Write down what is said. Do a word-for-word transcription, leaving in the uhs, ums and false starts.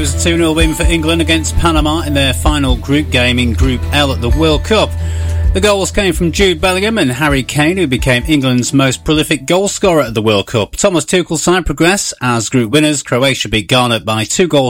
was a two nil win for England against Panama in their final group game in Group L at the World Cup. The goals came from Jude Bellingham and Harry Kane, who became England's most prolific goal scorer at the World Cup. Thomas Tuchel's side progressed as group winners. Croatia beat Ghana by two goals